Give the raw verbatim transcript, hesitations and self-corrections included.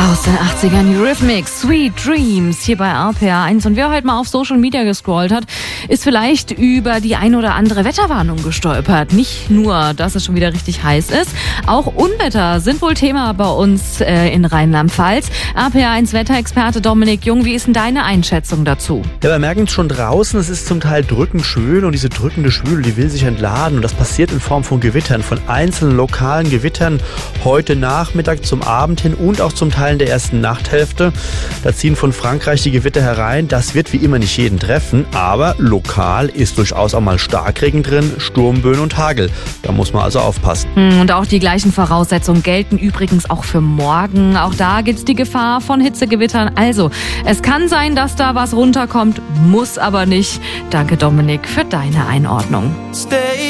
Aus den achtzigern Eurythmics, Sweet Dreams, hier bei R P R eins. Und wer heute mal auf Social Media gescrollt hat, ist vielleicht über die ein oder andere Wetterwarnung gestolpert. Nicht nur, dass es schon wieder richtig heiß ist, auch Unwetter sind wohl Thema bei uns äh, in Rheinland-Pfalz. R P R eins Wetterexperte Dominik Jung, wie ist denn deine Einschätzung dazu? Ja, wir merken es schon draußen, es ist zum Teil drückend schwül und diese drückende Schwüle, die will sich entladen. Und das passiert in Form von Gewittern, von einzelnen lokalen Gewittern heute Nachmittag zum Abend hin und auch zum Teil in der ersten Nachthälfte. Da ziehen von Frankreich die Gewitter herein. Das wird wie immer nicht jeden treffen, aber lokal ist durchaus auch mal Starkregen drin, Sturmböen und Hagel. Da muss man also aufpassen. Und auch die gleichen Voraussetzungen gelten übrigens auch für morgen. Auch da gibt es die Gefahr von Hitzegewittern. Also, es kann sein, dass da was runterkommt, muss aber nicht. Danke, Dominik, für deine Einordnung. Stay